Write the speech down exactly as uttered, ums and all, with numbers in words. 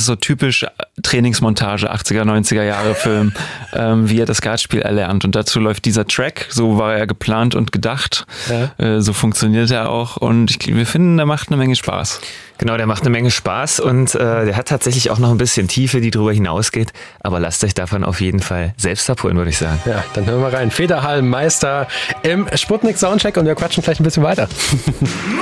ist so typisch Trainingsmontage, achtziger, neunziger Jahre Film, ähm, wie er das Skatspiel erlernt. Und dazu läuft dieser Track, so war er geplant und gedacht, ja. äh, so funktioniert er auch. Und ich, wir finden, der macht eine Menge Spaß. Genau, der macht eine Menge Spaß und äh, der hat tatsächlich auch noch ein bisschen Tiefe, die drüber hinausgeht. Aber lasst euch davon auf jeden Fall selbst abholen, würde ich sagen. Ja, dann hören wir rein. Federhalm Meister im Sputnik Soundcheck und wir quatschen gleich ein bisschen weiter.